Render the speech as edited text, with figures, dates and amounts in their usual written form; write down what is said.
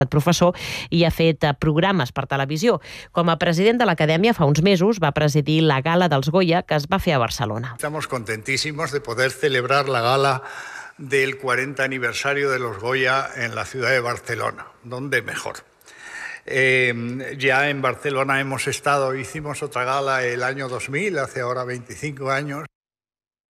professor i ha fet programes per televisió. Com a president de l'Acadèmia, fa uns mesos va presidir la gala dels Goya que es va fer a Barcelona. Estamos contentísimos de poder celebrar la gala del 40 aniversario de los Goya en la ciudad de Barcelona. ¿Dónde mejor? Ya en Barcelona hemos estado, hicimos otra gala el año 2000, hace ahora 25 años.